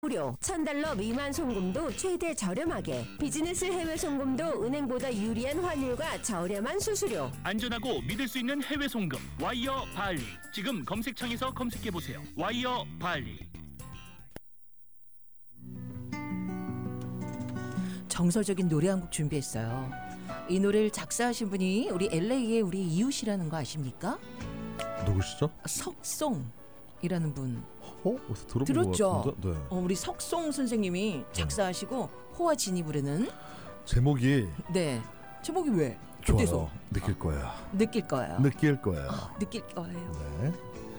무료, $1,000 미만 송금도 최대 저렴하게, 비즈니스 해외 송금도 은행보다 유리한 환율과 저렴한 수수료. 안전하고 믿을 수 있는 해외 송금 와이어 발리. 지금 검색창에서 검색해 보세요. 와이어 발리. 정서적인 노래 한 곡 준비했어요. 이 노래를 작사하신 분이 우리 LA의 우리 이웃이라는 거 아십니까? 누구시죠? 석송이라는 분. 어디서 들어본 들었죠? 것 같은데? 네. 우리 석송 선생님이 작사하시고 호와 진이 부르는. 제목이 네. 제목이 왜? 좋아요. 어때서? 느낄 거야. 느낄 거예요. 느낄 거야. 느낄 거예요. 네.